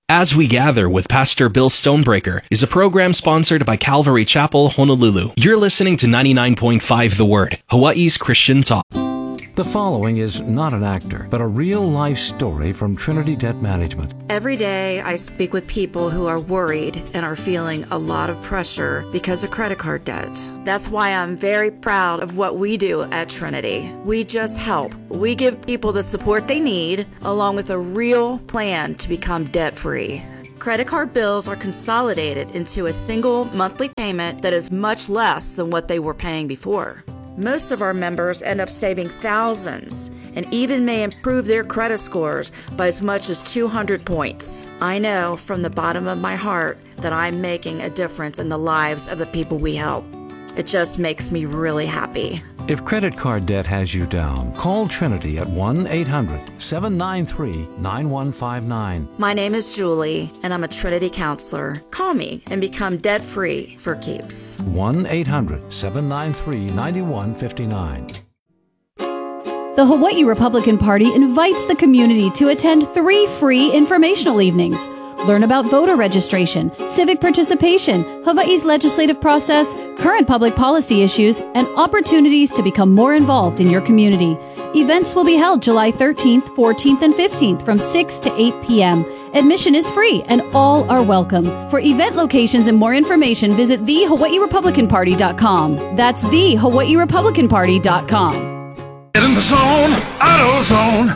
As We Gather with Pastor Bill Stonebreaker is a program sponsored by Calvary Chapel, Honolulu. You're listening to 99.5 The Word, Hawaii's Christian talk. The following is not an actor, but a real-life story from Trinity Debt Management. Every day I speak with people who are worried and are feeling a lot of pressure because of credit card debt. That's why I'm very proud of what we do at Trinity. We just help. We give people the support they need, along with a real plan to become debt-free. Credit card bills are consolidated into a single monthly payment that is much less than what they were paying before. Most of our members end up saving thousands and even may improve their credit scores by as much as 200 points. I know from the bottom of my heart that I'm making a difference in the lives of the people we help. It just makes me really happy. If credit card debt has you down, call Trinity at 1-800-793-9159. My name is Julie, and I'm a Trinity counselor. Call me and become debt-free for keeps. 1-800-793-9159. The Hawaii Republican Party invites the community to attend 3 free informational evenings. Learn about voter registration, civic participation, Hawaii's legislative process, current public policy issues, and opportunities to become more involved in your community. Events will be held July 13th, 14th, and 15th from 6 to 8 p.m. Admission is free and all are welcome. For event locations and more information, visit thehawaiirepublicanparty.com. That's thehawaiirepublicanparty.com. Get in the zone, AutoZone.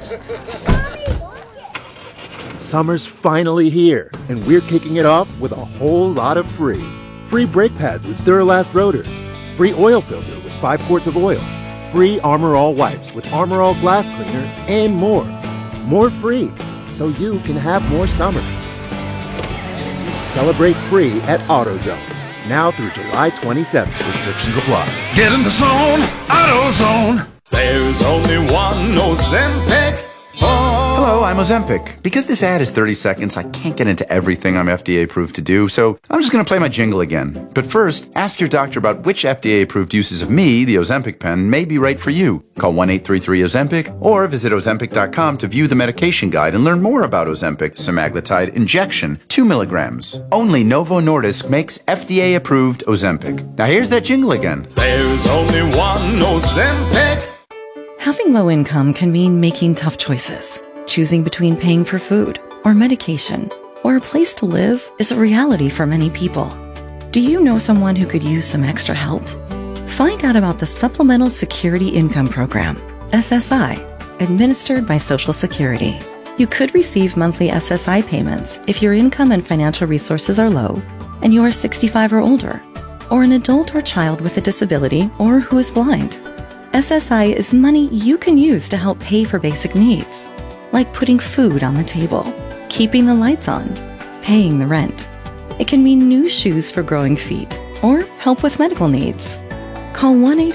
Summer's finally here, and we're kicking it off with a whole lot of free. Free brake pads with Duralast rotors. Free oil filter with 5 quarts of oil. Free Armor All wipes with Armor All glass cleaner, and more. More free, so you can have more summer. Celebrate free at AutoZone. Now through July 27th. Restrictions apply. Get in the zone, AutoZone. There's only one Ozempic. Hello, I'm Ozempic. Because this ad is 30 seconds, I can't get into everything I'm FDA approved to do, so I'm just going to play my jingle again. But first, ask your doctor about which FDA approved uses of me, the Ozempic pen, may be right for you. Call 1-833-OZEMPIC or visit Ozempic.com to view the medication guide and learn more about Ozempic semaglutide injection, 2 milligrams. Only Novo Nordisk makes FDA approved Ozempic. Now here's that jingle again. There's only one Ozempic. Having low income can mean making tough choices. Choosing between paying for food or medication or a place to live is a reality for many people. Do you know someone who could use some extra help? Find out about the Supplemental Security Income Program, SSI, administered by Social Security. You could receive monthly SSI payments if your income and financial resources are low and you are 65 or older, or an adult or child with a disability or who is blind. SSI is money you can use to help pay for basic needs, like putting food on the table, keeping the lights on, paying the rent. It can mean new shoes for growing feet or help with medical needs. Call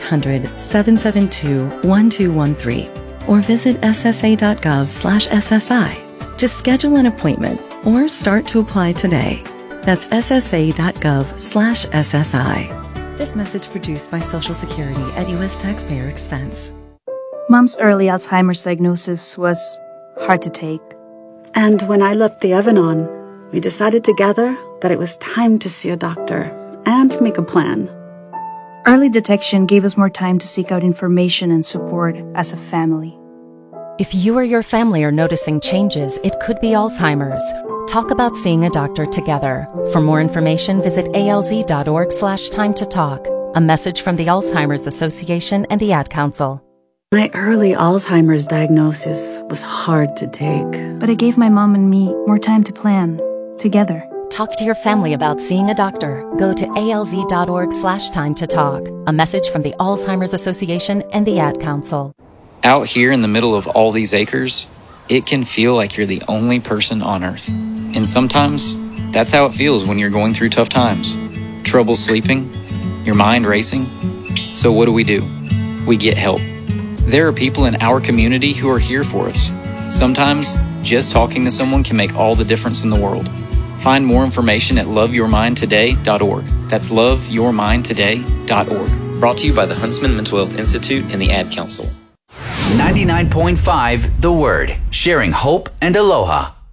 1-800-772-1213 or visit ssa.gov/SSI to schedule an appointment or start to apply today. That's ssa.gov/SSI. This message produced by Social Security at U.S. taxpayer expense. Mom's early Alzheimer's diagnosis was hard to take. And when I left the oven on, we decided together that it was time to see a doctor and make a plan. Early detection gave us more time to seek out information and support as a family. If you or your family are noticing changes, it could be Alzheimer's. Talk about seeing a doctor together. For more information, visit alz.org/time to talk. A message from the Alzheimer's Association and the Ad Council. My early Alzheimer's diagnosis was hard to take. But it gave my mom and me more time to plan, together. Talk to your family about seeing a doctor. Go to alz.org/time to talk. A message from the Alzheimer's Association and the Ad Council. Out here in the middle of all these acres, it can feel like you're the only person on Earth. And sometimes, that's how it feels when you're going through tough times. Trouble sleeping, your mind racing. So what do? We get help. There are people in our community who are here for us. Sometimes, just talking to someone can make all the difference in the world. Find more information at loveyourmindtoday.org. That's loveyourmindtoday.org. Brought to you by the Huntsman Mental Health Institute and the Ad Council. 99.5 The Word, sharing hope and aloha.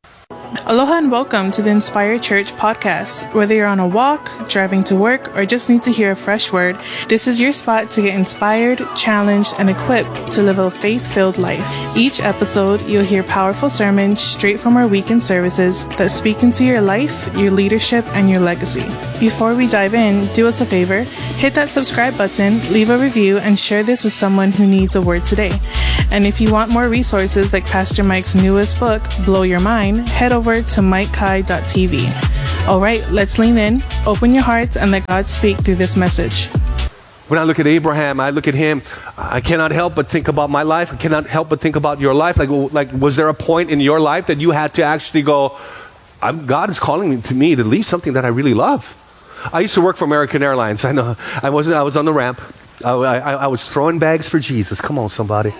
Aloha and welcome to the Inspire Church podcast. Whether you're on a walk, driving to work, or just need to hear a fresh word, this is your spot to get inspired, challenged, and equipped to live a faith-filled life. Each episode, you'll hear powerful sermons straight from our weekend services that speak into your life, your leadership, and your legacy. Before we dive in, do us a favor, hit that subscribe button, leave a review, and share this with someone who needs a word today. And if you want more resources like Pastor Mike's newest book, Blow Your Mind, head over to MikeKai.tv. All right, let's lean in, open your hearts, and let God speak through this message. When I look at Abraham, I look at him, I cannot help but think about my life. I cannot help but think about your life. Like, was there a point in your life that you had to actually go, God is calling me to leave something that I really love? I used to work for American Airlines. I know. I was on the ramp. I was throwing bags for Jesus. Come on, somebody.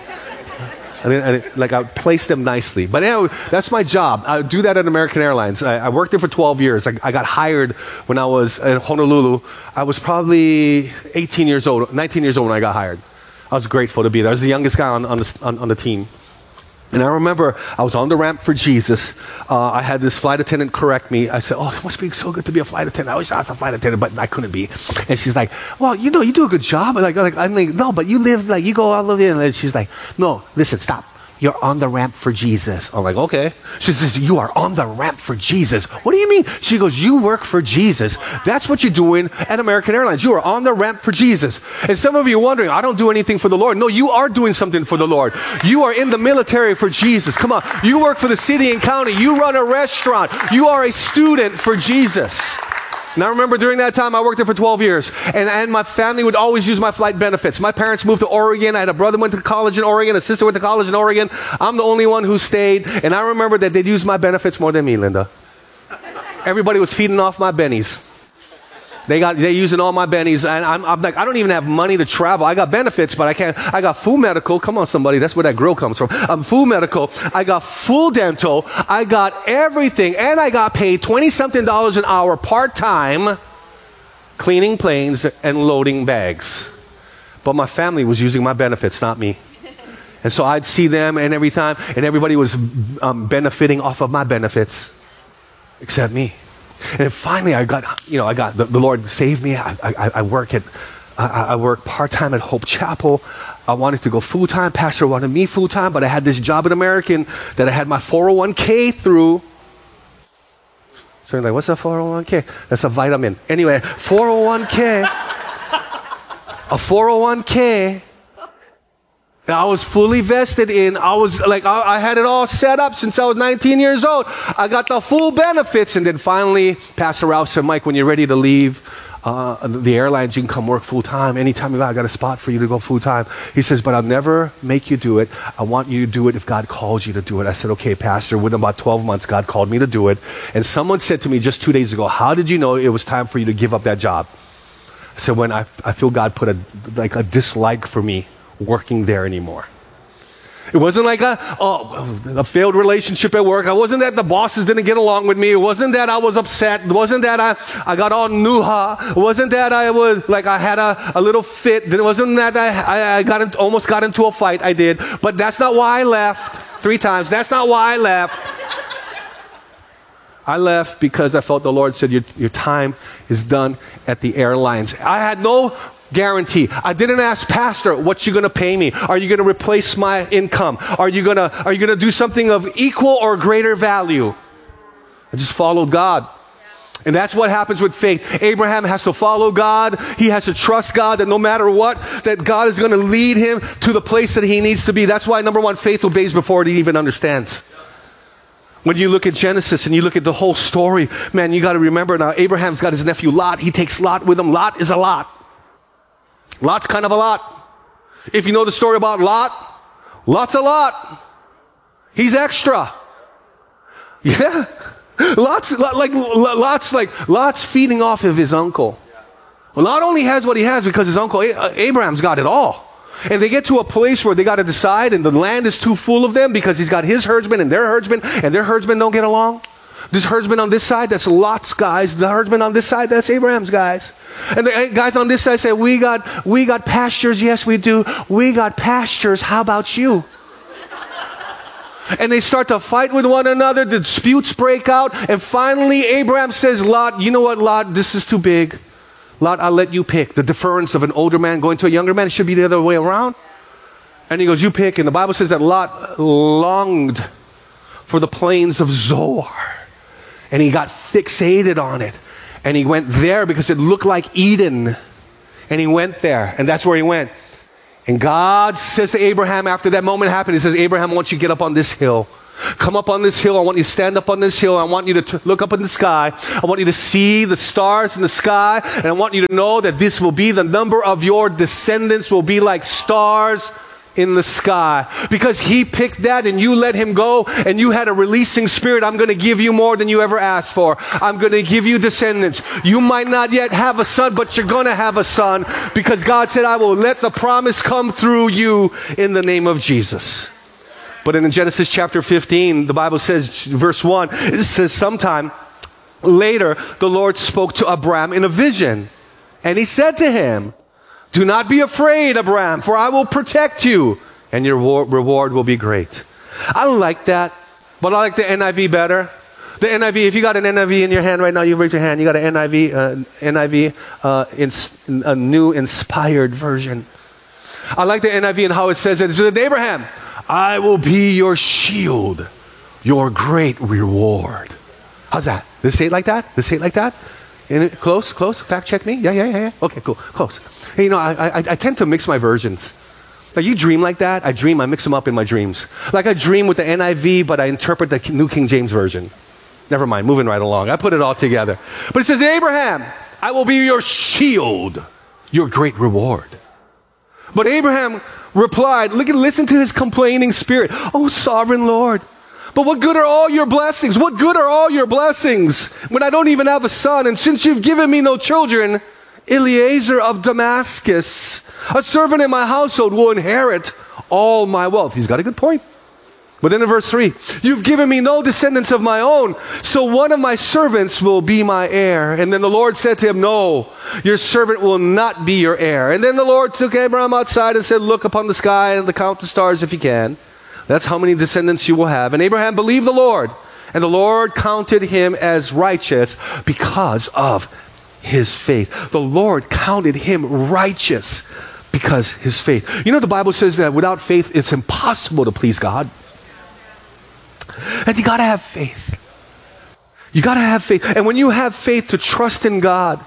I placed them nicely. But anyway, that's my job. I do that at American Airlines. I worked there for 12 years. I got hired when I was in Honolulu. I was probably 19 years old when I got hired. I was grateful to be there. I was the youngest guy on the team. And I remember I was on the ramp for Jesus. I had this flight attendant correct me. I said, it must be so good to be a flight attendant. I wish I was a flight attendant, but I couldn't be. And she's like, well, you do a good job. I'm like, no, but you live, you go all over here. And she's like, no, listen, stop. You're on the ramp for Jesus. I'm like, okay. She says, you are on the ramp for Jesus. What do you mean? She goes, you work for Jesus. That's what you're doing at American Airlines. You are on the ramp for Jesus. And some of you are wondering, I don't do anything for the Lord. No, you are doing something for the Lord. You are in the military for Jesus. Come on. You work for the city and county. You run a restaurant. You are a student for Jesus. And I remember during that time, I worked there for 12 years. And my family would always use my flight benefits. My parents moved to Oregon. I had a brother went to college in Oregon. A sister went to college in Oregon. I'm the only one who stayed. And I remember that they'd use my benefits more than me, Linda. Everybody was feeding off my bennies. They're using all my bennies. And I'm like, I don't even have money to travel. I got benefits, but I can't. I got full medical. Come on, somebody. That's where that grill comes from. I'm full medical. I got full dental. I got everything. And I got paid $20-something an hour part-time cleaning planes and loading bags. But my family was using my benefits, not me. And so I'd see them and every time, and everybody was benefiting off of my benefits, except me. And then finally, I got the Lord saved me. I work part-time at Hope Chapel. I wanted to go full-time. Pastor wanted me full-time, but I had this job at American that I had my 401k through. So you're like, what's a 401k? That's a vitamin. Anyway, 401k. A 401k. I was fully vested in. I had it all set up since I was 19 years old. I got the full benefits. And then finally, Pastor Ralph said, Mike, when you're ready to leave the airlines, you can come work full time. Anytime you go, I got a spot for you to go full time. He says, but I'll never make you do it. I want you to do it if God calls you to do it. I said, okay, Pastor. Within about 12 months, God called me to do it. And someone said to me just 2 days ago, how did you know it was time for you to give up that job? I said, when I feel God put a dislike for me working there anymore. It wasn't like a failed relationship at work. It wasn't that the bosses didn't get along with me. It wasn't that I was upset. It wasn't that I got all nuha. It wasn't that I was like I had a little fit. It wasn't that I almost got into a fight. I did. But that's not why I left 3 times. That's not why I left. I left because I felt the Lord said, your time is done at the airlines. I had no guarantee. I didn't ask Pastor, what you going to pay me? Are you going to replace my income? Are you going to do something of equal or greater value? I just followed God. And that's what happens with faith. Abraham has to follow God. He has to trust God that no matter what, that God is going to lead him to the place that he needs to be. That's why, number one, faith obeys before it even understands. When you look at Genesis and you look at the whole story, man, you got to remember now, Abraham's got his nephew Lot. He takes Lot with him. Lot is a lot. Lot's kind of a lot. If you know the story about Lot, Lot's a lot. He's extra. Yeah. Lot's feeding off of his uncle. Well, Lot only has what he has because his uncle Abraham's got it all. And they get to a place where they got to decide, and the land is too full of them because he's got his herdsmen and their herdsmen don't get along. This herdsman on this side, that's Lot's guys. The herdsman on this side, that's Abraham's guys. And the guys on this side say, we got pastures. Yes, we do. We got pastures. How about you? And they start to fight with one another. The disputes break out. And finally, Abraham says, Lot, you know what, Lot, this is too big. Lot, I'll let you pick. The deference of an older man going to a younger man, it should be the other way around. And he goes, you pick. And the Bible says that Lot longed for the plains of Zoar. And he got fixated on it. And he went there because it looked like Eden. And he went there. And that's where he went. And God says to Abraham after that moment happened, he says, Abraham, I want you to get up on this hill. Come up on this hill. I want you to stand up on this hill. I want you to look up in the sky. I want you to see the stars in the sky. And I want you to know that this will be the number of your descendants will be like stars in the sky. Because he picked that and you let him go and you had a releasing spirit. I'm going to give you more than you ever asked for. I'm going to give you descendants. You might not yet have a son, but you're going to have a son because God said, I will let the promise come through you in the name of Jesus. But in Genesis chapter 15, the Bible says, verse 1, it says, sometime later, the Lord spoke to Abram in a vision. And he said to him, do not be afraid, Abram, for I will protect you, and your reward will be great. I like that, but I like the NIV better. The NIV, if you got an NIV in your hand right now, you raise your hand. You got an NIV, a new inspired version. I like the NIV and how it says it. It says, Abraham, I will be your shield, your great reward. How's that? Does it say it like that? Does it say it like that? Close? Fact check me? Yeah. Okay, cool. Close. Hey, you know, I tend to mix my versions. Like you dream like that? I mix them up in my dreams. Like I dream with the NIV, but I interpret the New King James Version. Never mind, moving right along. I put it all together. But it says, Abraham, I will be your shield, your great reward. But Abraham replied, listen to his complaining spirit. Oh, sovereign Lord, but what good are all your blessings? What good are all your blessings when I don't even have a son? And since you've given me no children, Eliezer of Damascus, a servant in my household, will inherit all my wealth. He's got a good point. But then in verse 3, you've given me no descendants of my own, so one of my servants will be my heir. And then the Lord said to him, no, your servant will not be your heir. And then the Lord took Abraham outside and said, look upon the sky and count the stars if you can. That's how many descendants you will have. And Abraham believed the Lord, and the Lord counted him as righteous because of his faith. The Lord counted him righteous because his faith. You know, the Bible says that without faith, it's impossible to please God. And you got to have faith. You got to have faith. And when you have faith to trust in God,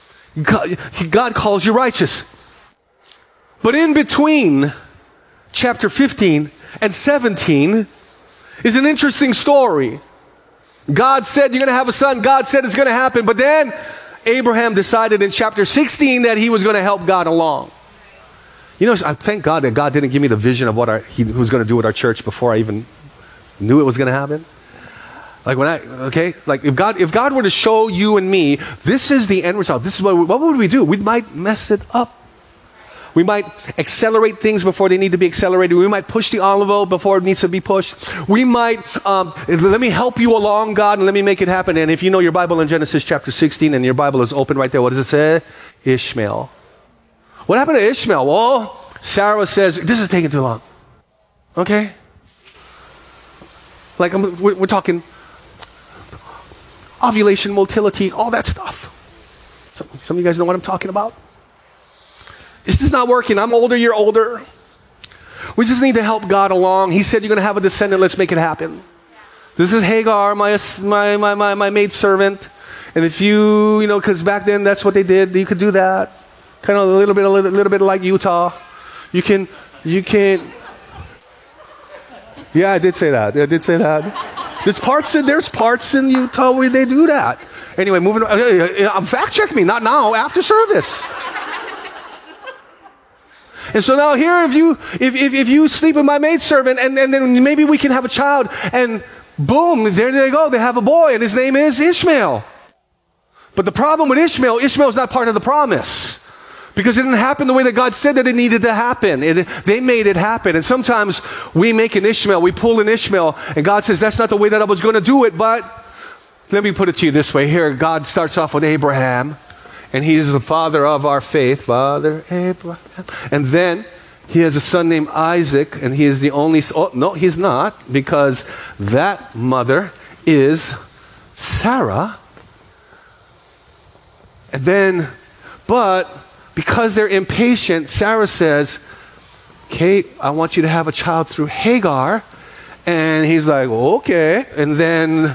God calls you righteous. But in between chapter 15 and 17 is an interesting story. God said you're going to have a son. God said it's going to happen. But then Abraham decided in chapter 16 that he was going to help God along. You know, I thank God that God didn't give me the vision of what he was going to do with our church before I even knew it was going to happen. Like if God were to show you and me, this is the end result. This is what would we do? We might mess it up. We might accelerate things before they need to be accelerated. We might push the envelope before it needs to be pushed. We might, let me help you along, God, and let me make it happen. And if you know your Bible in Genesis chapter 16 and your Bible is open right there, what does it say? Ishmael. What happened to Ishmael? Well, Sarah says, this is taking too long. Okay? Like we're talking ovulation, motility, all that stuff. Some of you guys know what I'm talking about. This is not working. I'm older, you're older. We just need to help God along. He said you're going to have a descendant. Let's make it happen. This is Hagar, my maid servant. And if you know, because back then that's what they did. You could do that. Kind of a little bit like Utah. You can. Yeah, I did say that. There's parts in Utah where they do that. Anyway, moving on. Fact check me. Not now. After service. And so now here, if you sleep with my maidservant, and then maybe we can have a child, and boom, there they go. They have a boy, and his name is Ishmael. But the problem with Ishmael's not part of the promise. Because it didn't happen the way that God said that it needed to happen. They made it happen. And sometimes we make an Ishmael, we pull an Ishmael, and God says, that's not the way that I was going to do it, but let me put it to you this way. Here, God starts off with Abraham, and he is the father of our faith. Father Abraham. And then He has a son named Isaac, and he is the only son. Oh, no, he's not, because that mother is Sarah. And then, but because they're impatient, Sarah says, Kate, I want you to have a child through Hagar. And he's like, okay. And then,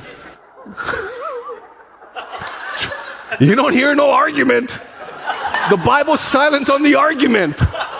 you don't hear no argument. The Bible's silent on the argument.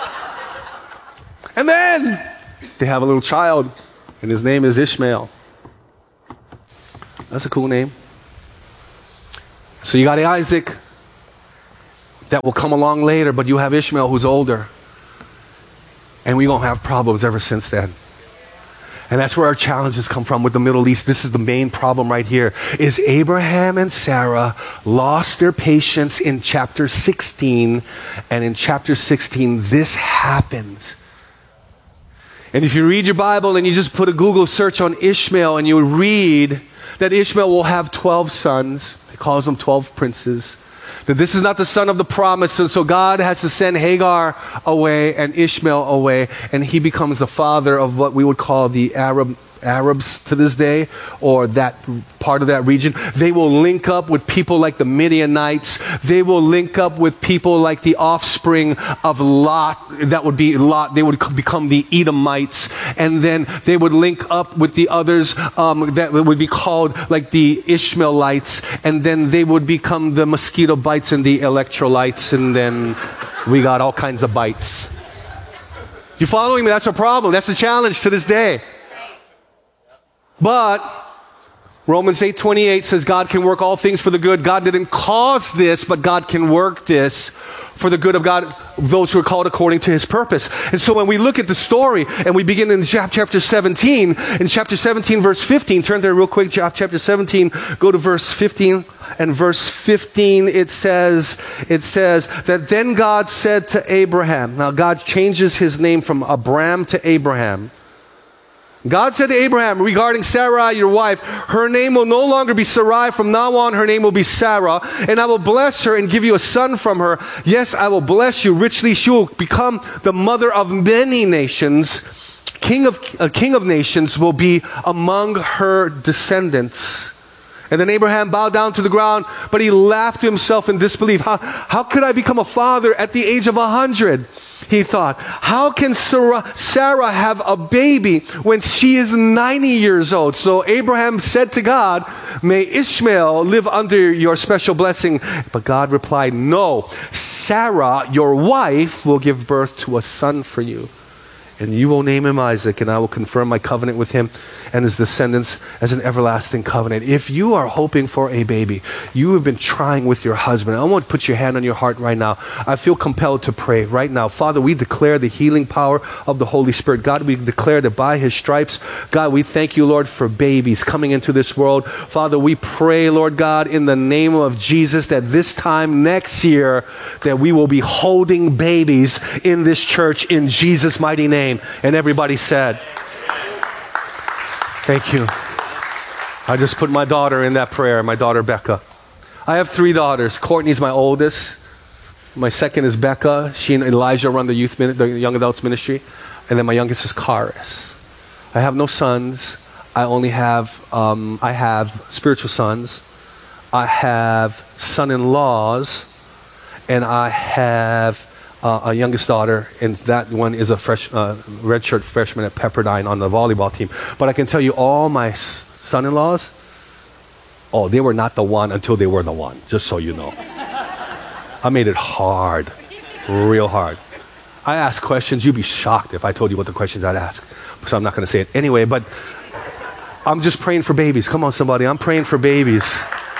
And then they have a little child, and his name is Ishmael. That's a cool name. So you got Isaac, that will come along later, but you have Ishmael who's older. And we're going to have problems ever since then. And that's where our challenges come from with the Middle East. This is the main problem right here, is Abraham and Sarah lost their patience in chapter 16. And in chapter 16, this happens. And if you read your Bible and you just put a Google search on Ishmael and you read that Ishmael will have 12 sons, he calls them 12 princes, that this is not the son of the promise, and so God has to send Hagar away and Ishmael away, and he becomes the father of what we would call the Arabs to this day, or that part of that region. They will link up with people like the Midianites. They will link up with people like the offspring of Lot. That would be Lot. They would become the Edomites. And then they would link up with the others that would be called like the Ishmaelites. And then they would become the mosquito bites and the electrolytes. And then we got all kinds of bites. You following me? That's a problem. That's a challenge to this day. But Romans 8:28 says God can work all things for the good. God didn't cause this, but God can work this for the good of God, those who are called according to his purpose. And so when we look at the story and we begin in chapter 17, in chapter 17 verse 15, turn there real quick, chapter 17, go to verse 15. And verse 15, it says that then God said to Abraham, now God changes his name from Abram to Abraham. God said to Abraham regarding Sarai, your wife, her name will no longer be Sarai. From now on, her name will be Sarah. And I will bless her and give you a son from her. Yes, I will bless you richly. She will become the mother of many nations. A king of nations will be among her descendants. And then Abraham bowed down to the ground, but he laughed to himself in disbelief. How could I become a father at the age of 100? He thought, how can Sarah have a baby when she is 90 years old? So Abraham said to God, may Ishmael live under your special blessing. But God replied, no, Sarah, your wife, will give birth to a son for you. And you will name him Isaac, and I will confirm my covenant with him and his descendants as an everlasting covenant. If you are hoping for a baby, you have been trying with your husband, I want to put your hand on your heart right now. I feel compelled to pray right now. Father, we declare the healing power of the Holy Spirit. God, we declare that by his stripes, God, we thank you, Lord, for babies coming into this world. Father, we pray, Lord God, in the name of Jesus, that this time next year, that we will be holding babies in this church in Jesus' mighty name. And everybody said, thank you. I just put my daughter in that prayer, my daughter Becca. I have 3 daughters. Courtney's my oldest. My second is Becca. She and Elijah run the young adults ministry. And then my youngest is Karis. I have no sons. I only have, I have spiritual sons. I have son-in-laws. And I have a youngest daughter, and that one is a redshirt freshman at Pepperdine on the volleyball team. But I can tell you, all my son-in-laws, they were not the one until they were the one, just so you know. I made it hard, real hard. I ask questions. You'd be shocked if I told you what the questions I'd ask. So I'm not going to say it anyway, but I'm just praying for babies. Come on, somebody. I'm praying for babies.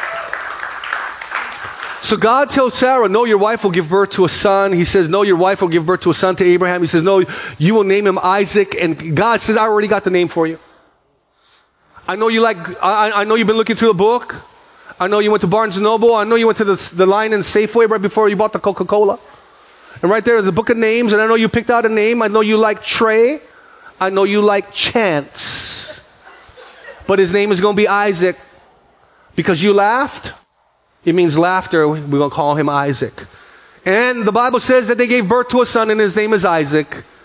So God tells Sarah, no, your wife will give birth to a son. He says, no, your wife will give birth to a son to Abraham. He says, no, you will name him Isaac. And God says, I already got the name for you. I know you I know you've been looking through the book. I know you went to Barnes & Noble. I know you went to the line in Safeway right before you bought the Coca-Cola. And right there is a book of names. And I know you picked out a name. I know you like Trey. I know you like Chance. But his name is going to be Isaac. Because you laughed. It means laughter. We're going to call him Isaac. And the Bible says that they gave birth to a son, and his name is Isaac.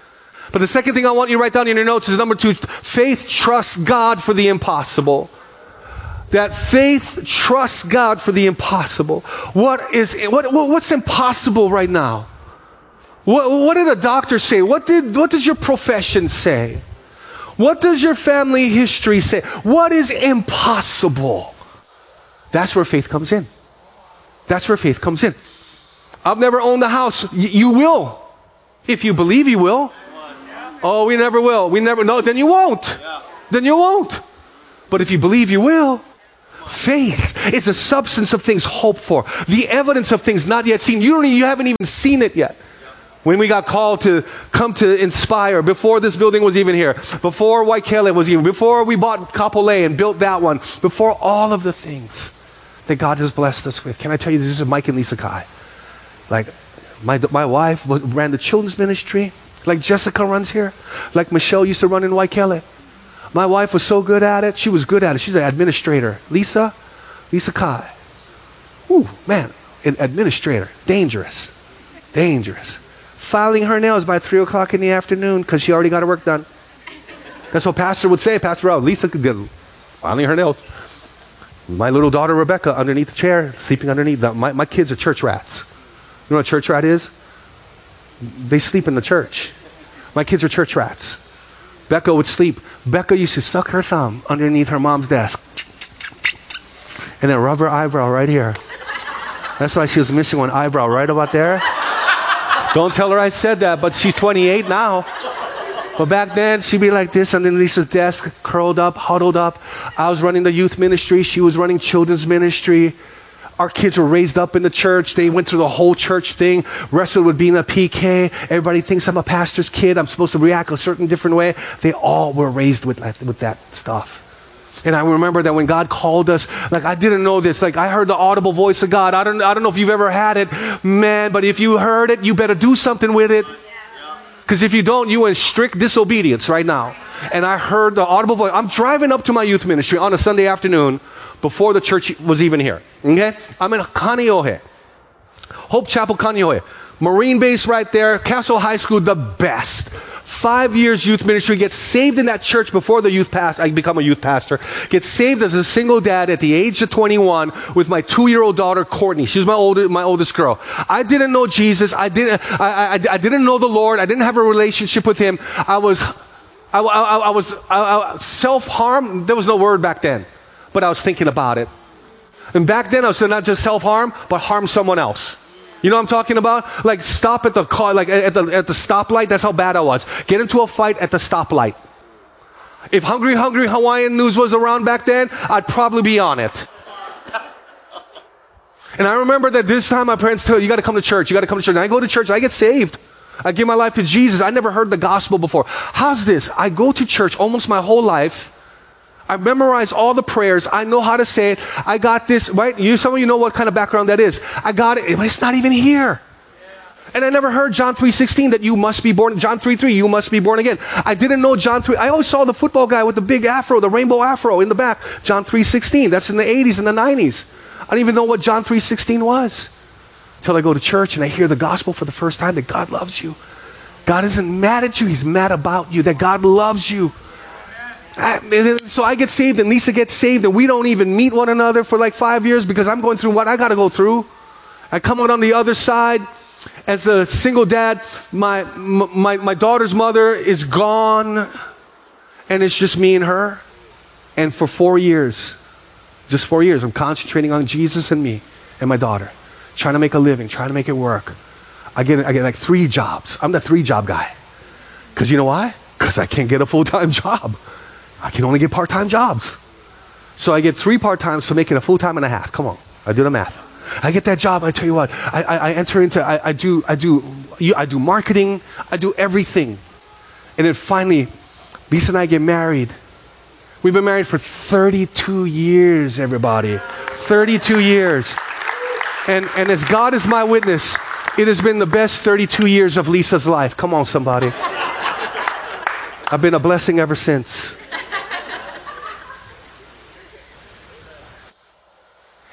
But the second thing I want you to write down in your notes is number 2, faith trusts God for the impossible. That faith trusts God for the impossible. What's impossible right now? What did a doctor say? What does your profession say? What does your family history say? What is impossible? That's where faith comes in. That's where faith comes in. I've never owned a house. You will. If you believe you will. Oh, we never will. We never know. Then you won't. Then you won't. But if you believe you will. Faith is the substance of things hoped for. The evidence of things not yet seen. You haven't even seen it yet. When we got called to come to Inspire, before this building was even here, before Waikele was even, before we bought Kapolei and built that one, before all of the things that God has blessed us with. Can I tell you, this is Mike and Lisa Kai. Like, my wife ran the children's ministry, like Jessica runs here, like Michelle used to run in Waikele. My wife was so good at it. She was good at it. She's an administrator. Lisa Kai. Ooh, man, an administrator. Dangerous. Filing her nails by 3 o'clock in the afternoon because she already got her work done. That's what Pastor would say. Pastor Rob, Lisa could get filing her nails. My little daughter Rebecca underneath the chair, sleeping underneath. My kids are church rats. You know what a church rat is? They sleep in the church. My kids are church rats. Becca would sleep. Becca used to suck her thumb underneath her mom's desk and then rub her eyebrow right here. That's why she was missing one eyebrow right about there. Don't tell her I said that, but she's 28 now. But back then, she'd be like this underneath Lisa's desk, curled up, huddled up. I was running the youth ministry. She was running children's ministry. Our kids were raised up in the church. They went through the whole church thing. Wrestled with being a PK. Everybody thinks I'm a pastor's kid. I'm supposed to react a certain different way. They all were raised with that stuff. And I remember that when God called us, like I didn't know this, like I heard the audible voice of God. I don't know if you've ever had it, man, but if you heard it, you better do something with it. Because if you don't, you're in strict disobedience right now. And I heard the audible voice. I'm driving up to my youth ministry on a Sunday afternoon before the church was even here. Okay? I'm in Kaneohe. Hope Chapel, Kaneohe. Marine base right there. Castle High School, the best. 5 years youth ministry, get saved in that church before the youth pastor, I become a youth pastor, get saved as a single dad at the age of 21 with my 2-year-old daughter, Courtney. She was my oldest girl. I didn't know Jesus. I didn't know the Lord. I didn't have a relationship with him. I was self-harm. There was no word back then, but I was thinking about it. And back then I was not just self-harm, but harm someone else. You know what I'm talking about? Like stop at the car, like at the stoplight. That's how bad I was. Get into a fight at the stoplight. If Hungry Hawaiian News was around back then, I'd probably be on it. And I remember that this time my parents told, you got to come to church. You got to come to church. And I go to church. I get saved. I give my life to Jesus. I never heard the gospel before. How's this? I go to church almost my whole life. I memorized all the prayers. I know how to say it. I got this, right? Some of you know what kind of background that is. I got it, but it's not even here. And I never heard John 3:16 that you must be born. John 3:3, you must be born again. I didn't know John 3. I always saw the football guy with the big afro, the rainbow afro in the back. John 3:16. That's in the 80s and the 90s. I didn't even know what John 3:16 was. Until I go to church and I hear the gospel for the first time that God loves you. God isn't mad at you. He's mad about you. That God loves you. So I get saved and Lisa gets saved and we don't even meet one another for like 5 years because I'm going through what I got to go through. I come out on the other side as a single dad. My daughter's mother is gone and it's just me and her. And for 4 years, just 4 years, I'm concentrating on Jesus and me and my daughter. Trying to make a living, trying to make it work. I get like 3 jobs. I'm the 3-job guy. Because you know why? Because I can't get a full-time job. I can only get part-time jobs. So I get 3 part-times to make it a full-time and a half. Come on, I do the math. I get that job, I tell you what, I enter into, I do marketing, I do everything. And then finally, Lisa and I get married. We've been married for 32 years, everybody. 32 years. And as God is my witness, it has been the best 32 years of Lisa's life. Come on, somebody. I've been a blessing ever since.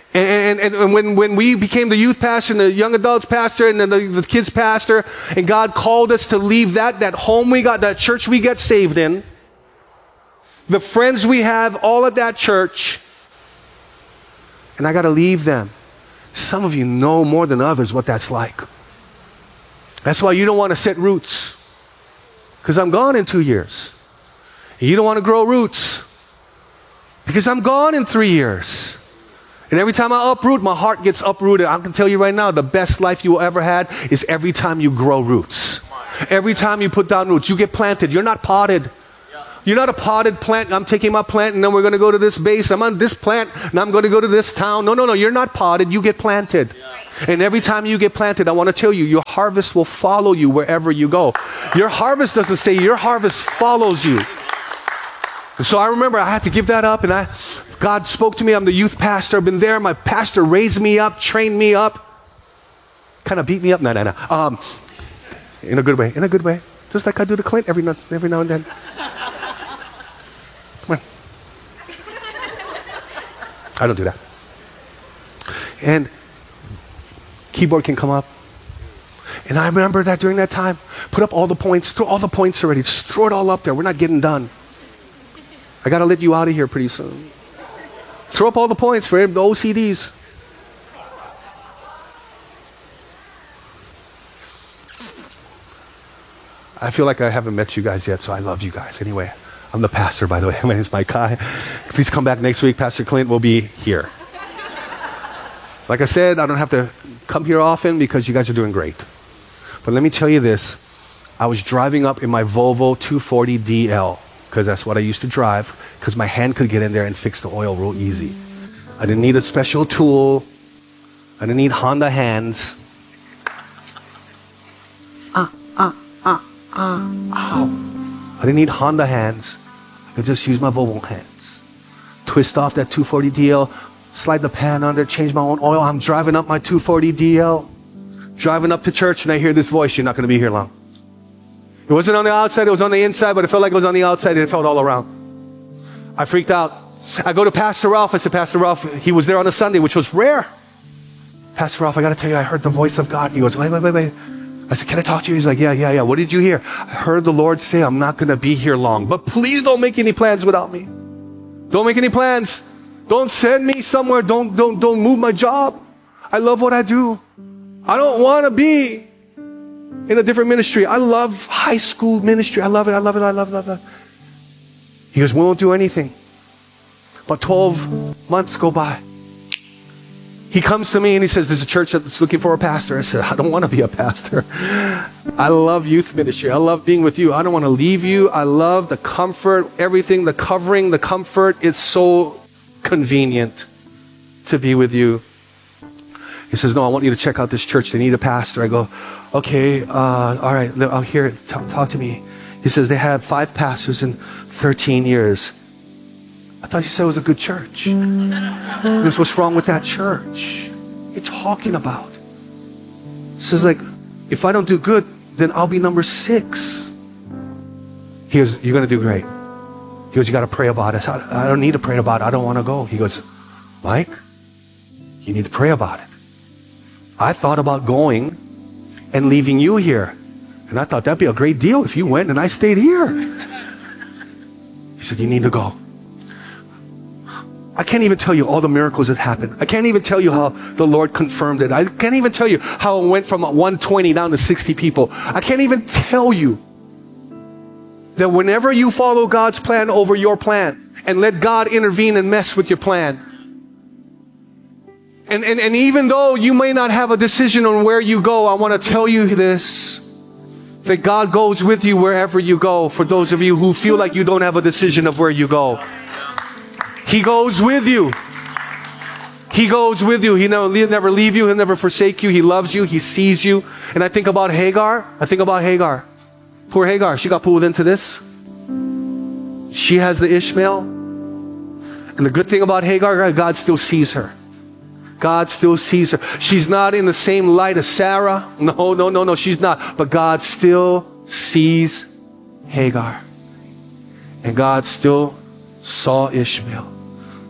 And when we became the youth pastor and the young adults pastor and then the kids pastor, and God called us to leave that home we got, that church we got saved in, the friends we have all at that church, and I got to leave them. Some of you know more than others what that's like. That's why you don't want to set roots, because I'm gone in 2 years. And you don't want to grow roots, because I'm gone in 3 years. And every time I uproot, my heart gets uprooted. I can tell you right now, the best life you will ever had is every time you grow roots. Every time you put down roots, you get planted. You're not potted. You're not a potted plant. I'm taking my plant and then we're going to go to this base. I'm on this plant and I'm going to go to this town. No. You're not potted. You get planted. And every time you get planted, I want to tell you, your harvest will follow you wherever you go. Your harvest doesn't stay. Your harvest follows you. And so I remember I had to give that up, and God spoke to me. I'm the youth pastor. I've been there. My pastor raised me up, trained me up, kind of beat me up. No. In a good way. In a good way. Just like I do to Clint every now and then. Come on. I don't do that. And keyboard can come up. And I remember that during that time, put up all the points, throw all the points already. Just throw it all up there. We're not getting done. I got to let you out of here pretty soon. Throw up all the points for the OCDs. I feel like I haven't met you guys yet, so I love you guys. Anyway, I'm the pastor, by the way. My name is Mike Kai. Please come back next week. Pastor Clint will be here. Like I said, I don't have to come here often because you guys are doing great. But let me tell you this. I was driving up in my Volvo 240 DL, because that's what I used to drive, because my hand could get in there and fix the oil real easy. I didn't need a special tool. I didn't need Honda hands. Ow. I didn't need Honda hands. I could just use my Volvo hands. Twist off that 240 DL, slide the pan under, change my own oil. I'm driving up my 240 DL, driving up to church, and I hear this voice, "You're not going to be here long." It wasn't on the outside, it was on the inside, but it felt like it was on the outside, and it felt all around. I freaked out. I go to Pastor Ralph. I said, "Pastor Ralph," he was there on a Sunday, which was rare. "Pastor Ralph, I got to tell you, I heard the voice of God." He goes, wait. I said, "Can I talk to you?" He's like, yeah. "What did you hear?" "I heard the Lord say I'm not going to be here long, but please don't make any plans without me. Don't make any plans. Don't send me somewhere. Don't move my job. I love what I do. I don't want to be in a different ministry. I love high school ministry. I love it. He goes, "We won't do anything." About 12 months go by. He comes to me and he says, "There's a church that's looking for a pastor." I said, "I don't want to be a pastor. I love youth ministry. I love being with you. I don't want to leave you. I love the comfort, everything, the covering, the comfort. It's so convenient to be with you." He says, "No, I want you to check out this church. They need a pastor." I go, "Okay, all right, I'll hear it. Talk to me." He says, "They had 5 pastors in 13 years. I thought you said it was a good church." He goes, "What's wrong with that church? What are you talking about?" He says, "Like, if I don't do good, then I'll be number 6. He goes, "You're going to do great." He goes, "You got to pray about it." I said, "I don't need to pray about it. I don't want to go." He goes, "Mike, you need to pray about it. I thought about going and leaving you here. And I thought that'd be a great deal if you went and I stayed here." He said, "You need to go." I can't even tell you all the miracles that happened. I can't even tell you how the Lord confirmed it. I can't even tell you how it went from 120 down to 60 people. I can't even tell you that whenever you follow God's plan over your plan and let God intervene and mess with your plan, and even though you may not have a decision on where you go, I want to tell you this, that God goes with you wherever you go. For those of you who feel like you don't have a decision of where you go, He goes with you. He goes with you. He'll never leave you. He'll never forsake you. He loves you. He sees you. And I think about Hagar. Poor Hagar. She got pulled into this. She has the Ishmael. And the good thing about Hagar, God still sees her. God still sees her. She's not in the same light as Sarah. No, she's not. But God still sees Hagar. And God still saw Ishmael.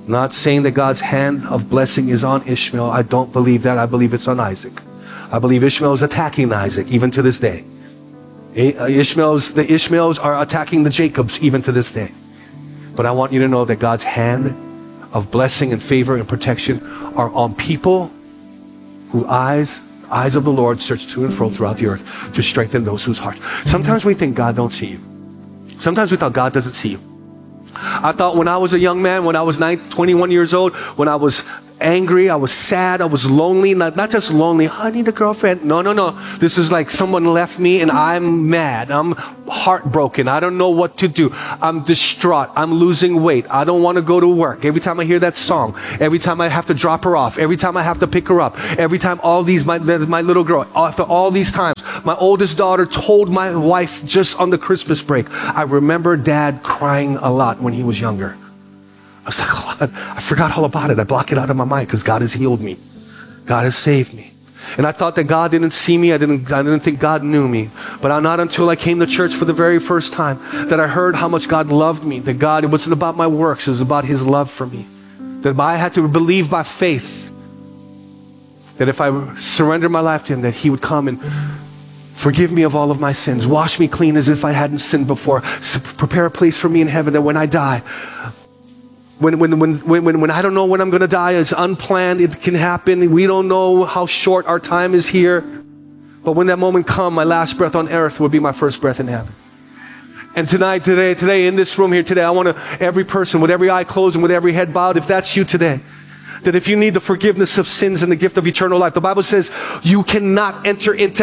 Not saying that God's hand of blessing is on Ishmael. I don't believe that. I believe it's on Isaac. I believe Ishmael is attacking Isaac even to this day. The Ishmaels are attacking the Jacobs even to this day. But I want you to know that God's hand of blessing and favor and protection are on people whose eyes of the Lord search to and fro throughout the earth to strengthen those whose hearts. Sometimes we think God don't see you. Sometimes we thought God doesn't see you. I thought when I was a young man, when I was 21 years old, when I was angry, I was sad, I was lonely, not just lonely, I need a girlfriend. No. This is like someone left me and I'm mad. I'm heartbroken. I don't know what to do. I'm distraught. I'm losing weight. I don't want to go to work. Every time I hear that song, every time I have to drop her off, every time I have to pick her up, every time my little girl, after all these times, my oldest daughter told my wife just on the Christmas break, I remember Dad crying a lot when he was younger. I was like, oh, I forgot all about it. I block it out of my mind because God has healed me. God has saved me. And I thought that God didn't see me. I didn't think God knew me. But not until I came to church for the very first time that I heard how much God loved me. That God, it wasn't about my works. It was about His love for me. That I had to believe by faith that if I surrendered my life to Him, that He would come and forgive me of all of my sins. Wash me clean as if I hadn't sinned before. Prepare a place for me in heaven that when I die, when I don't know when I'm going to die, it's unplanned, it can happen. We don't know how short our time is here. But when that moment comes, my last breath on earth will be my first breath in heaven. And today, in this room here today, I want every person with every eye closed and with every head bowed, if that's you today, that if you need the forgiveness of sins and the gift of eternal life, the Bible says you cannot enter into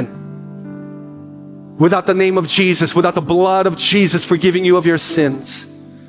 heaven without the name of Jesus, without the blood of Jesus forgiving you of your sins.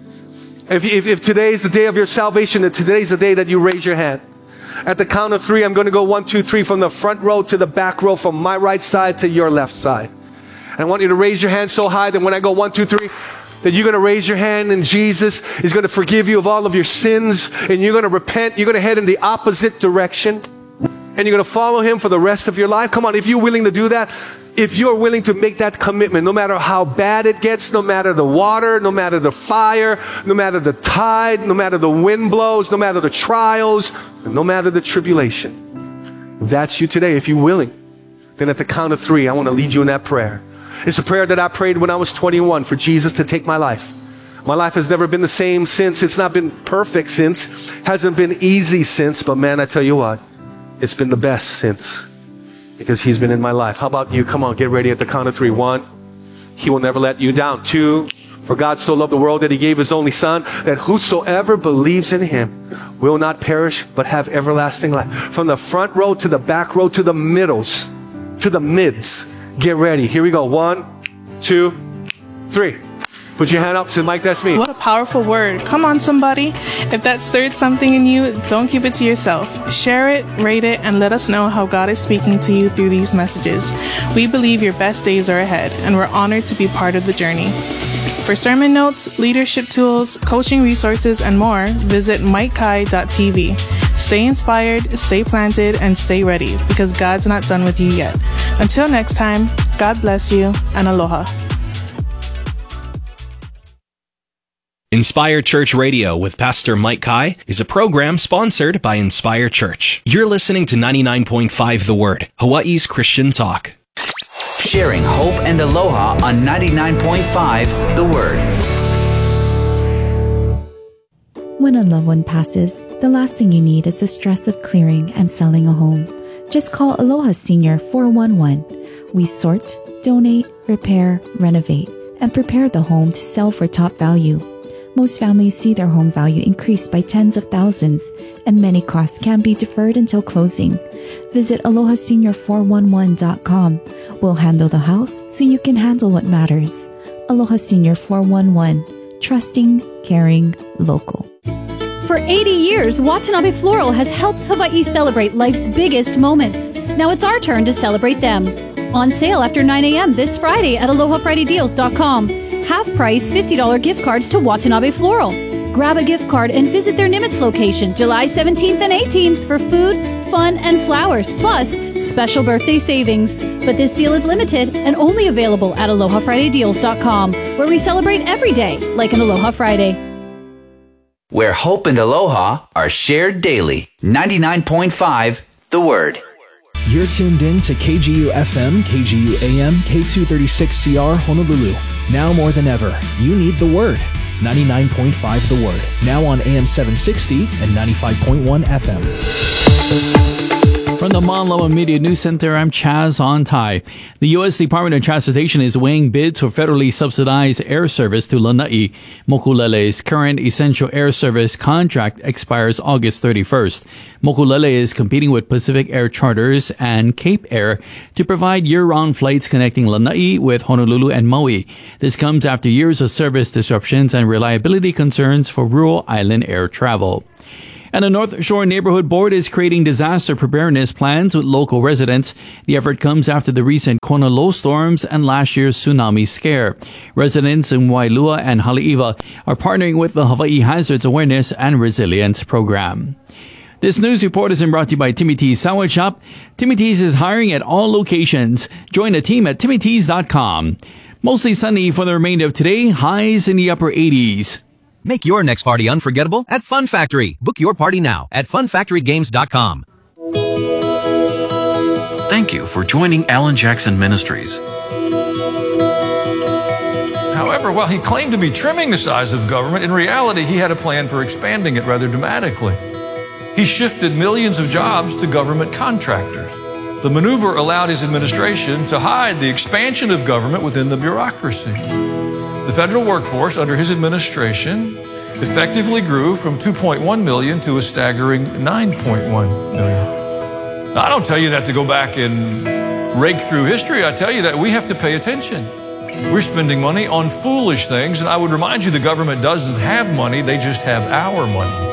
If today is the day of your salvation, then today's the day that you raise your hand. At the count of 3, I'm going to go 1, 2, 3 from the front row to the back row, from my right side to your left side. And I want you to raise your hand so high that when I go 1, 2, 3, that you're going to raise your hand and Jesus is going to forgive you of all of your sins, and you're going to repent. You're going to head in the opposite direction, and you're going to follow Him for the rest of your life. Come on, if you're willing to do that, if you're willing to make that commitment, no matter how bad it gets, no matter the water, no matter the fire, no matter the tide, no matter the wind blows, no matter the trials, no matter the tribulation. If that's you today, if you're willing, then at the count of 3, I want to lead you in that prayer. It's a prayer that I prayed when I was 21 for Jesus to take my life. My life has never been the same since. It's not been perfect since. Hasn't been easy since. But man, I tell you what, it's been the best since. Because He's been in my life. How about you? Come on, get ready at the count of 3. 1, He will never let you down. 2, for God so loved the world that He gave His only Son, that whosoever believes in Him will not perish, but have everlasting life. From the front row to the back row to the middles, to the mids, get ready. Here we go. 1, 2, 3. Put your hand up. Say, Mike, that's me. What a powerful word. Come on, somebody. If that stirred something in you, don't keep it to yourself. Share it, rate it, and let us know how God is speaking to you through these messages. We believe your best days are ahead, and we're honored to be part of the journey. For sermon notes, leadership tools, coaching resources, and more, visit mikekai.tv. Stay inspired, stay planted, and stay ready, because God's not done with you yet. Until next time, God bless you, and aloha. Inspire Church Radio with Pastor Mike Kai is a program sponsored by Inspire Church. You're listening to 99.5 The Word, Hawaii's Christian talk. Sharing hope and aloha on 99.5 The Word. When a loved one passes, the last thing you need is the stress of clearing and selling a home. Just call Aloha Senior 411. We sort, donate, repair, renovate, and prepare the home to sell for top value. Most families see their home value increase by tens of thousands, and many costs can be deferred until closing. Visit AlohaSenior411.com. We'll handle the house so you can handle what matters. Aloha Senior 411. Trusting, caring, local. For 80 years, Watanabe Floral has helped Hawaii celebrate life's biggest moments. Now it's our turn to celebrate them. On sale after 9 a.m. this Friday at AlohaFridayDeals.com. Half-price $50 gift cards to Watanabe Floral. Grab a gift card and visit their Nimitz location July 17th and 18th for food, fun, and flowers, plus special birthday savings. But this deal is limited and only available at AlohaFridayDeals.com, where we celebrate every day like an Aloha Friday. where hope and aloha are shared daily. 99.5 The Word. You're tuned in to KGU FM, KGU AM, K236CR Honolulu. Now more than ever, you need the Word. 99.5 The Word. Now on AM 760 and 95.1 FM. From the Mauna Loa Media News Center, I'm Chaz Ontai. The U.S. Department of Transportation is weighing bids for federally subsidized air service to Lanai. Mokulele's current essential air service contract expires August 31st. Mokulele is competing with Pacific Air Charters and Cape Air to provide year-round flights connecting Lanai with Honolulu and Maui. This comes after years of service disruptions and reliability concerns for rural island air travel. And the North Shore Neighborhood Board is creating disaster preparedness plans with local residents. The effort comes after the recent Kona low storms and last year's tsunami scare. Residents in Wailua and Haleiwa are partnering with the Hawaii Hazards Awareness and Resilience Program. This news report is brought to you by Timmy T's Sandwich Shop. Timmy T's is hiring at all locations. Join the team at timmytees.com. Mostly sunny for the remainder of today, highs in the upper 80s. Make your next party unforgettable at Fun Factory. Book your party now at funfactorygames.com. Thank you for joining Alan Jackson Ministries. However, while he claimed to be trimming the size of government, in reality, he had a plan for expanding it rather dramatically. He shifted millions of jobs to government contractors. The maneuver allowed his administration to hide the expansion of government within the bureaucracy. The federal workforce under his administration effectively grew from 2.1 million to a staggering 9.1 million. Now, I don't tell you that to go back and rake through history. I tell you that we have to pay attention. We're spending money on foolish things, and I would remind you the government doesn't have money, they just have our money.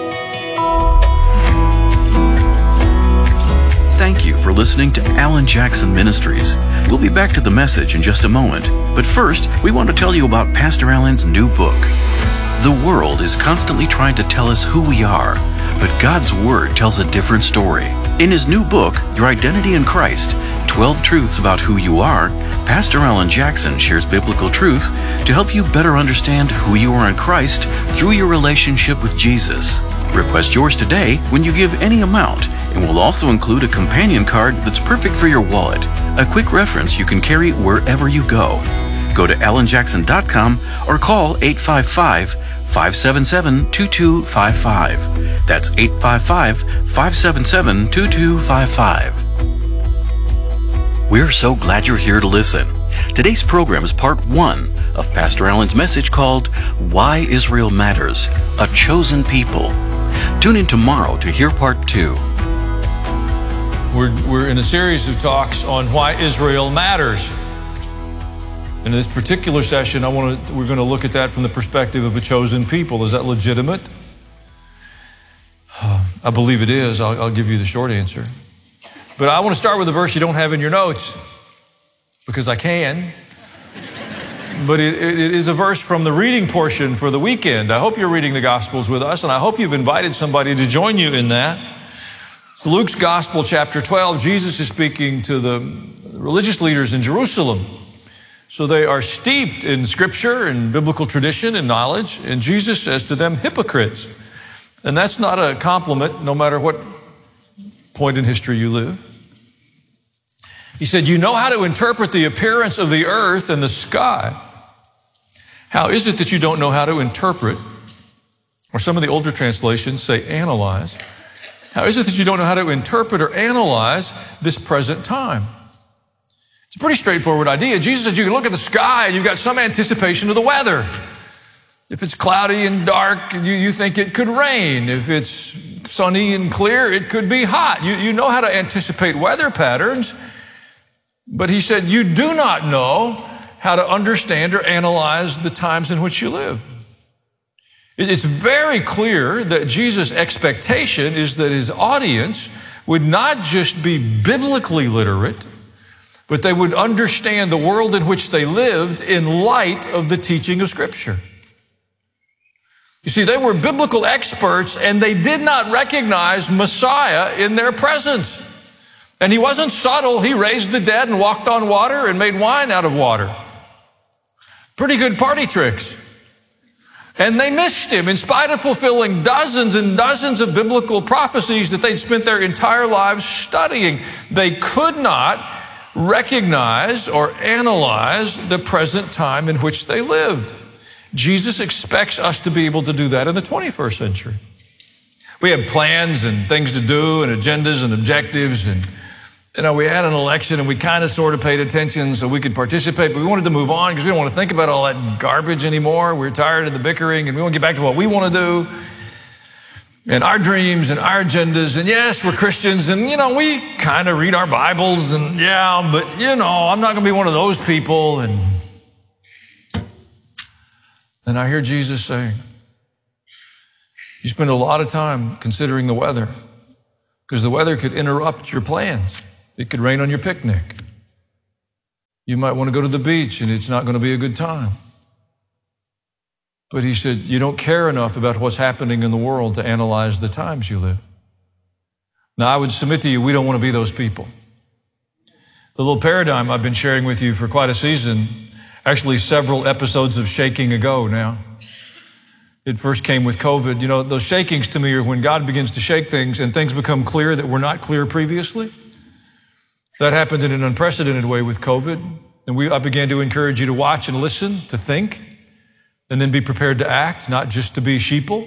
Thank you for listening to Alan Jackson Ministries. We'll be back to the message in just a moment. But first, we want to tell you about Pastor Alan's new book. The world is constantly trying to tell us who we are, but God's Word tells a different story. In his new book, Your Identity in Christ, 12 Truths About Who You Are, Pastor Alan Jackson shares biblical truths to help you better understand who you are in Christ through your relationship with Jesus. Request yours today when you give any amount, and we'll also include a companion card that's perfect for your wallet, a quick reference you can carry wherever you go. Go to alanjackson.com or call 855-577-2255. That's 855-577-2255. We're so glad you're here to listen. Today's program is part 1 of Pastor Alan's message called Why Israel Matters, A Chosen People. Tune in tomorrow to hear part 2. We're in a series of talks on why Israel matters. In this particular session, we're going to look at that from the perspective of a chosen people. Is that legitimate? I believe it is. I'll give you the short answer. But I want to start with a verse you don't have in your notes, because I can. But it is a verse from the reading portion for the weekend. I hope you're reading the Gospels with us, and I hope you've invited somebody to join you in that. It's Luke's Gospel, chapter 12. Jesus is speaking to the religious leaders in Jerusalem. So they are steeped in Scripture and biblical tradition and knowledge, and Jesus says to them, hypocrites. And that's not a compliment, no matter what point in history you live. He said, you know how to interpret the appearance of the earth and the sky. How is it that you don't know how to interpret, or some of the older translations say analyze, how is it that you don't know how to interpret or analyze this present time? It's a pretty straightforward idea. Jesus said you can look at the sky and you've got some anticipation of the weather. If it's cloudy and dark, you think it could rain. If it's sunny and clear, it could be hot. You know how to anticipate weather patterns. But he said, you do not know how to understand or analyze the times in which you live. It's very clear that Jesus' expectation is that his audience would not just be biblically literate, but they would understand the world in which they lived in light of the teaching of Scripture. You see, they were biblical experts, and they did not recognize Messiah in their presence. And he wasn't subtle. He raised the dead and walked on water and made wine out of water. Pretty good party tricks. And they missed him in spite of fulfilling dozens and dozens of biblical prophecies that they'd spent their entire lives studying. They could not recognize or analyze the present time in which they lived. Jesus expects us to be able to do that in the 21st century. We have plans and things to do and agendas and objectives, and we had an election and we kind of sort of paid attention so we could participate, but we wanted to move on because we don't want to think about all that garbage anymore. We're tired of the bickering and we want to get back to what we want to do and our dreams and our agendas. And yes, we're Christians and, we kind of read our Bibles and but, I'm not going to be one of those people. And then I hear Jesus saying, you spend a lot of time considering the weather because the weather could interrupt your plans. It could rain on your picnic. You might want to go to the beach and it's not going to be a good time. But he said, you don't care enough about what's happening in the world to analyze the times you live. Now, I would submit to you, we don't want to be those people. The little paradigm I've been sharing with you for quite a season, actually several episodes of shaking ago now. It first came with COVID. Those shakings to me are when God begins to shake things and things become clear that were not clear previously. That happened in an unprecedented way with COVID. And I began to encourage you to watch and listen, to think, and then be prepared to act, not just to be sheeple.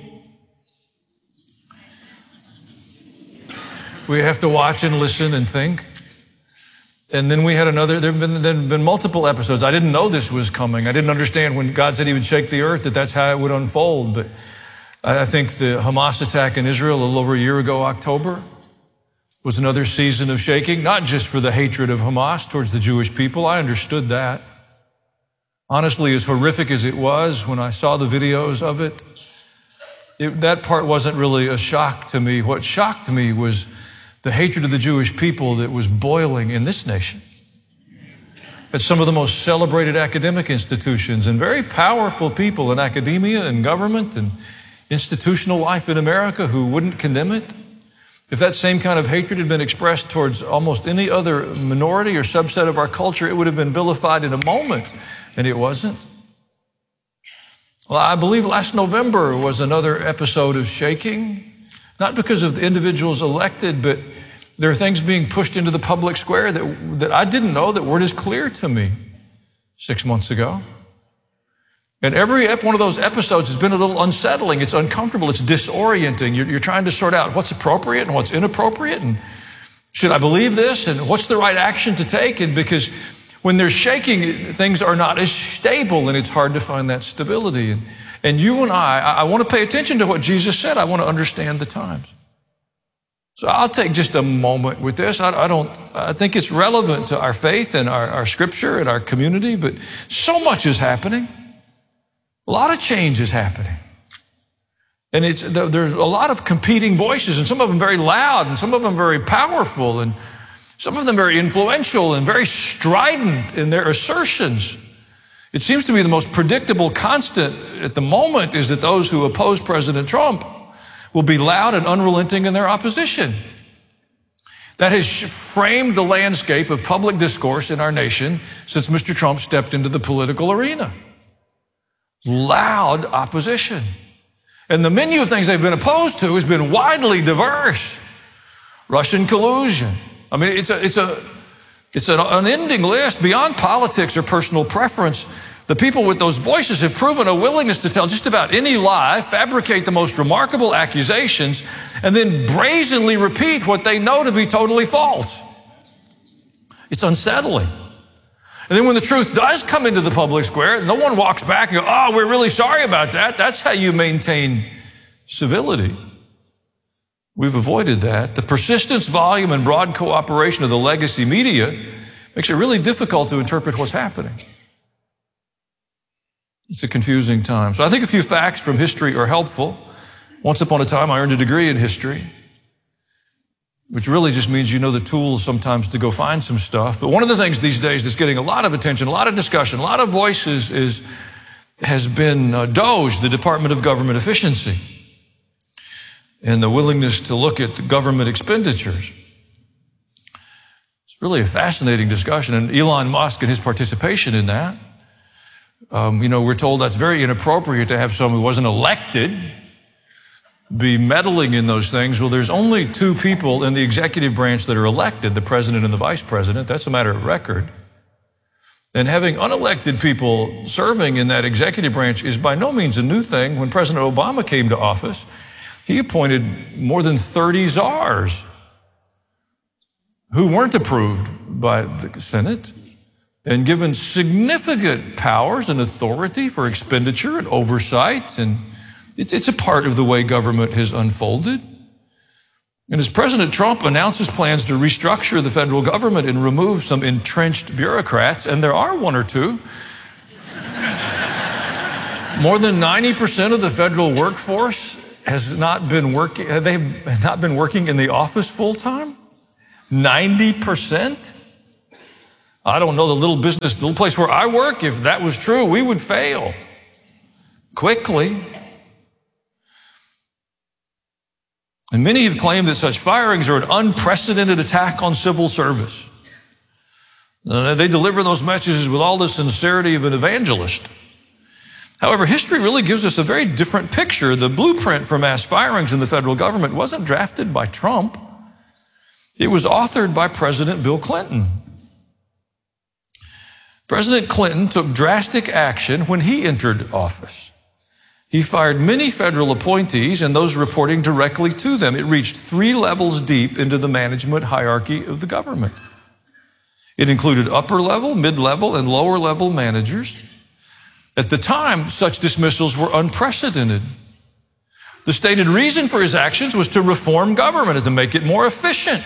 We have to watch and listen and think. And then we had there have been multiple episodes. I didn't know this was coming. I didn't understand when God said he would shake the earth that that's how it would unfold. But I think the Hamas attack in Israel a little over a year ago, October, was another season of shaking, not just for the hatred of Hamas towards the Jewish people. I understood that. Honestly, as horrific as it was when I saw the videos of it, that part wasn't really a shock to me. What shocked me was the hatred of the Jewish people that was boiling in this nation. At some of the most celebrated academic institutions and very powerful people in academia and government and institutional life in America who wouldn't condemn it. If that same kind of hatred had been expressed towards almost any other minority or subset of our culture, it would have been vilified in a moment, and it wasn't. Well, I believe last November was another episode of shaking. Not because of the individuals elected, but there are things being pushed into the public square that I didn't know that weren't as clear to me 6 months ago. And every one of those episodes has been a little unsettling. It's uncomfortable. It's disorienting. You're trying to sort out what's appropriate and what's inappropriate. And should I believe this? And what's the right action to take? And because when there's shaking, things are not as stable and it's hard to find that stability. And you and I want to pay attention to what Jesus said. I want to understand the times. So I'll take just a moment with this. I think it's relevant to our faith and our scripture and our community, but so much is happening. A lot of change is happening. And there's a lot of competing voices, and some of them very loud, and some of them very powerful, and some of them very influential and very strident in their assertions. It seems to me the most predictable constant at the moment is that those who oppose President Trump will be loud and unrelenting in their opposition. That has framed the landscape of public discourse in our nation since Mr. Trump stepped into the political arena. Loud opposition. And the menu of things they've been opposed to has been widely diverse. Russian collusion. I mean, it's an unending list beyond politics or personal preference. The people with those voices have proven a willingness to tell just about any lie, fabricate the most remarkable accusations, and then brazenly repeat what they know to be totally false. It's unsettling. And then when the truth does come into the public square, no one walks back and goes, "Oh, we're really sorry about that." That's how you maintain civility. We've avoided that. The persistence, volume, and broad cooperation of the legacy media makes it really difficult to interpret what's happening. It's a confusing time. So I think a few facts from history are helpful. Once upon a time, I earned a degree in history, which really just means you know the tools sometimes to go find some stuff. But one of the things these days that's getting a lot of attention, a lot of discussion, a lot of voices has been DOGE, the Department of Government Efficiency, and the willingness to look at government expenditures. It's really a fascinating discussion, and Elon Musk and his participation in that. We're told that's very inappropriate to have someone who wasn't elected be meddling in those things. Well, there's only two people in the executive branch that are elected, the president and the vice president. That's a matter of record. And having unelected people serving in that executive branch is by no means a new thing. When President Obama came to office, he appointed more than 30 czars who weren't approved by the Senate and given significant powers and authority for expenditure and oversight. And it's a part of the way government has unfolded. And as President Trump announces plans to restructure the federal government and remove some entrenched bureaucrats, and there are one or two, more than 90% of the federal workforce has not been working. They have not been working in the office full time. 90%. I don't know, the little place where I work, if that was true, we would fail quickly. And many have claimed that such firings are an unprecedented attack on civil service. They deliver those messages with all the sincerity of an evangelist. However, history really gives us a very different picture. The blueprint for mass firings in the federal government wasn't drafted by Trump. It was authored by President Bill Clinton. President Clinton took drastic action when he entered office. He fired many federal appointees and those reporting directly to them. It reached 3 levels deep into the management hierarchy of the government. It included upper level, mid-level, and lower level managers. At the time, such dismissals were unprecedented. The stated reason for his actions was to reform government and to make it more efficient.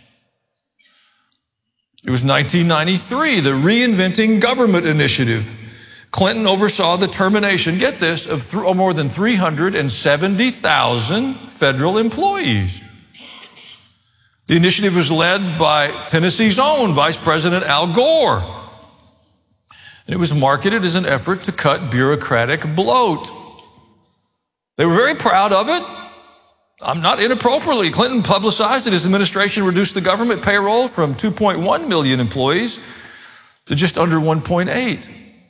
It was 1993, the Reinventing Government Initiative. Clinton oversaw the termination, get this, of more than 370,000 federal employees. The initiative was led by Tennessee's own Vice President Al Gore. And it was marketed as an effort to cut bureaucratic bloat. They were very proud of it. Not inappropriately. Clinton publicized that his administration reduced the government payroll from 2.1 million employees to just under 1.8.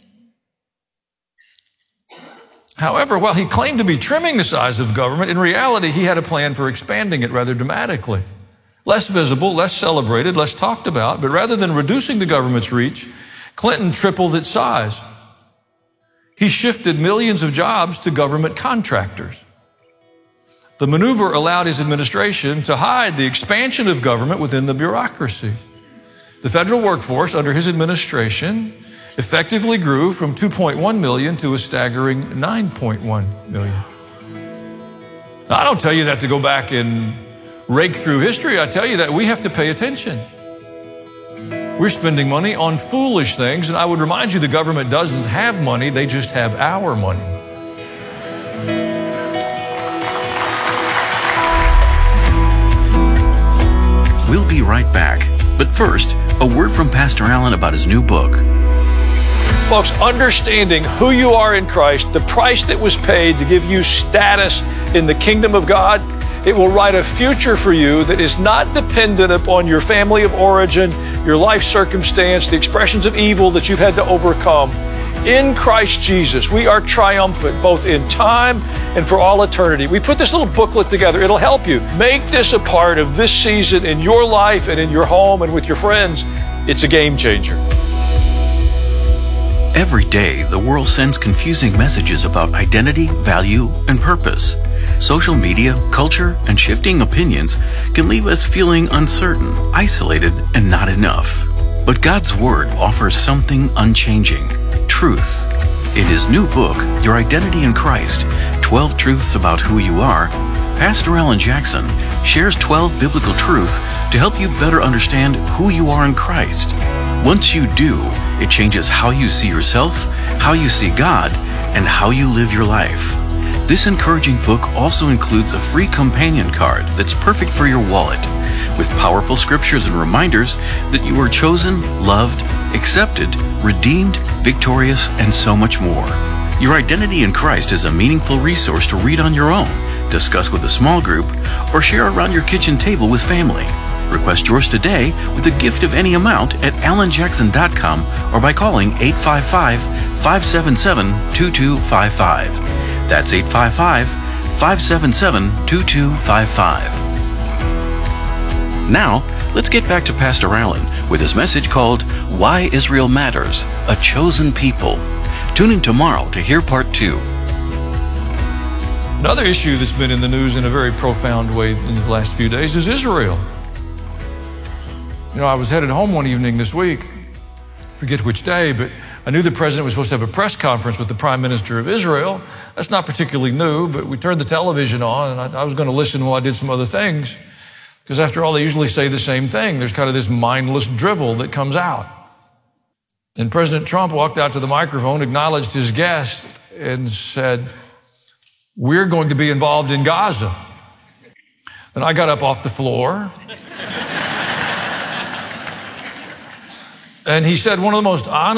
However, while he claimed to be trimming the size of government, in reality, he had a plan for expanding it rather dramatically. Less visible, less celebrated, less talked about, but rather than reducing the government's reach, Clinton tripled its size. He shifted millions of jobs to government contractors. The maneuver allowed his administration to hide the expansion of government within the bureaucracy. The federal workforce under his administration effectively grew from 2.1 million to a staggering 9.1 million. Now, I don't tell you that to go back and rake through history. I tell you that we have to pay attention. We're spending money on foolish things, and I would remind you the government doesn't have money, they just have our money. We'll be right back. But first, a word from Pastor Allen about his new book. Folks, understanding who you are in Christ, the price that was paid to give you status in the kingdom of God, it will write a future for you that is not dependent upon your family of origin, your life circumstance, the expressions of evil that you've had to overcome. In Christ Jesus, we are triumphant both in time and for all eternity. We put this little booklet together. It'll help you. Make this a part of this season in your life and in your home and with your friends. It's a game changer. Every day, the world sends confusing messages about identity, value, and purpose. Social media, culture, and shifting opinions can leave us feeling uncertain, isolated, and not enough. But God's Word offers something unchanging: truth. In his new book, Your Identity in Christ, 12 Truths About Who You Are, Pastor Alan Jackson shares 12 biblical truths to help you better understand who you are in Christ. Once you do, it changes how you see yourself, how you see God, and how you live your life. This encouraging book also includes a free companion card that's perfect for your wallet, with powerful scriptures and reminders that you are chosen, loved, accepted, redeemed, victorious, and so much more. Your Identity in Christ is a meaningful resource to read on your own, discuss with a small group, or share around your kitchen table with family. Request yours today with a gift of any amount at alanjackson.com or by calling 855 855-577-2255. That's 855-577-2255. Now, let's get back to Pastor Allen with his message called Why Israel Matters, A Chosen People. Tune in tomorrow to hear part 2. Another issue that's been in the news in a very profound way in the last few days is Israel. You know, I was headed home one evening this week, forget which day, but I knew the president was supposed to have a press conference with the prime minister of Israel. That's not particularly new, but we turned the television on, and I was going to listen while I did some other things, because after all, they usually say the same thing. There's kind of this mindless drivel that comes out. And President Trump walked out to the microphone, acknowledged his guest, and said, "We're going to be involved in Gaza." And I got up off the floor. And he said one of the most honest